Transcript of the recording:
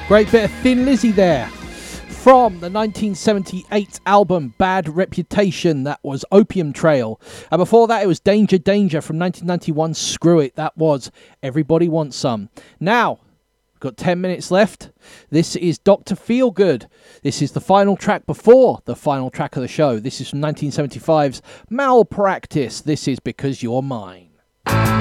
Great bit of Thin Lizzy there. From the 1978 album Bad Reputation, that was Opium Trail. And before that, it was Danger Danger from 1991, Screw It. That was Everybody Wants Some. Now, we've got 10 minutes left. This is Dr. Feelgood. This is the final track before the final track of the show. This is from 1975's Malpractice. This is Because You're Mine.